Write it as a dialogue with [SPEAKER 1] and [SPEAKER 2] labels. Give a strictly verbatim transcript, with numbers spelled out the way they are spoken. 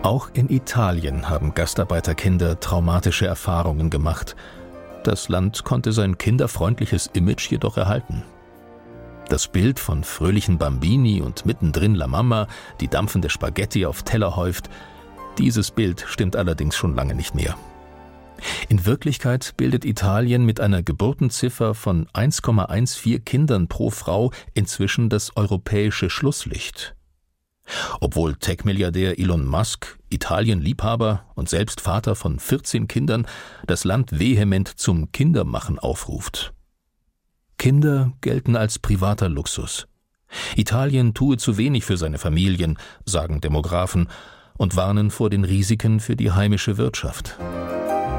[SPEAKER 1] Auch in Italien haben Gastarbeiterkinder traumatische Erfahrungen gemacht. Das Land konnte sein kinderfreundliches Image jedoch erhalten. Das Bild von fröhlichen Bambini und mittendrin La Mama, die dampfende Spaghetti auf Teller häuft, dieses Bild stimmt allerdings schon lange nicht mehr. In Wirklichkeit bildet Italien mit einer Geburtenziffer von eins Komma vierzehn Kindern pro Frau inzwischen das europäische Schlusslicht. Obwohl Tech-Milliardär Elon Musk, Italien-Liebhaber und selbst Vater von vierzehn Kindern, das Land vehement zum Kindermachen aufruft. Kinder gelten als privater Luxus. Italien tue zu wenig für seine Familien, sagen Demografen, und warnen vor den Risiken für die heimische Wirtschaft.